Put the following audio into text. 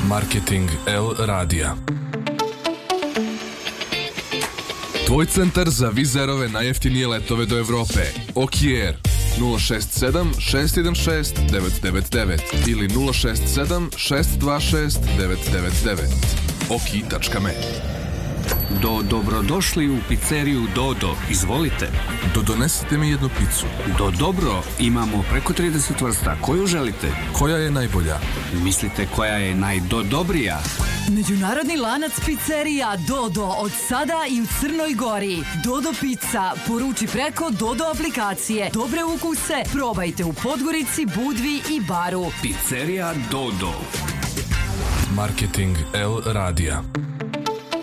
Marketing L radija. Tvoj centar za vizerove najjeftinije letove do Evrope. Okier 067 616 999 ili 067 626 999. oki.me. Dobrodošli u pizzeriju Dodo. Izvolite. Donesite mi jednu picu. Dobro, imamo preko 30 vrsta. Koju želite? Koja je najbolja? Mislite koja je najdobrija? Međunarodni lanac pizzerija Dodo od sada i u Crnoj Gori. Dodo pizza. Poruči preko Dodo aplikacije. Dobre ukuse probajte u Podgorici, Budvi i Baru. Pizzerija Dodo. Marketing L radija.